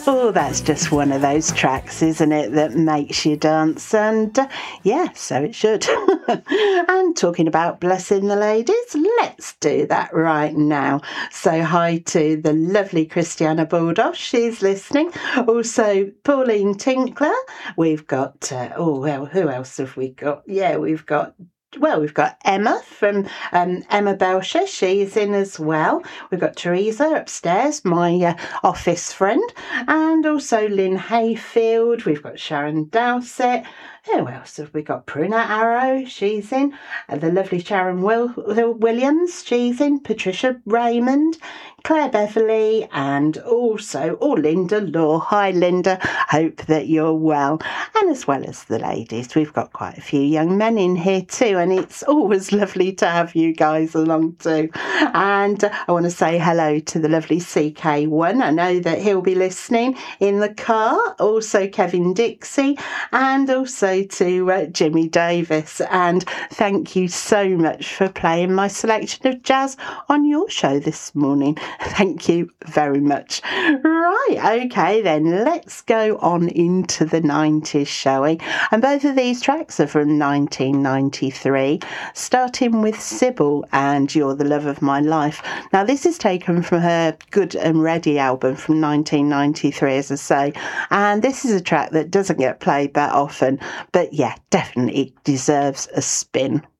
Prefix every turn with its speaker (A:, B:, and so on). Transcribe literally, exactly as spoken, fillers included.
A: Oh, that's just one of those tracks, isn't it, that makes you dance? And uh, yeah, so it should. And talking about blessing the ladies, let's do that right now. So hi to the lovely Christiana Baldoff, she's listening. Also, Pauline Tinkler. We've got, uh, oh, well, who else have we got? Yeah, we've got Well, we've got Emma from um, Emma Belcher. She's in as well. We've got Teresa upstairs, my uh, office friend. And also Lynn Hayfield. We've got Sharon Dowsett. Who else have we got? Pruna Arrow, she's in. Uh, the lovely Sharon Will- Will- Williams, she's in. Patricia Raymond. Claire Beverley, and also, oh, Linda Law. Hi, Linda. Hope that you're well. And as well as the ladies, we've got quite a few young men in here too, and it's always lovely to have you guys along too. And uh, I want to say hello to the lovely C K one. I know that he'll be listening in the car. Also, Kevin Dixie, and also to uh, Jimmy Davis. And thank you so much for playing my selection of jazz on your show this morning. Thank you very much. Right, okay then, let's go on into the nineties, shall we? And both of these tracks are from nineteen ninety-three, starting with Sybil and You're the Love of My Life. Now, this is taken from her Good and Ready album from nineteen ninety-three, as I say, and this is a track that doesn't get played that often, but yeah, definitely deserves a spin.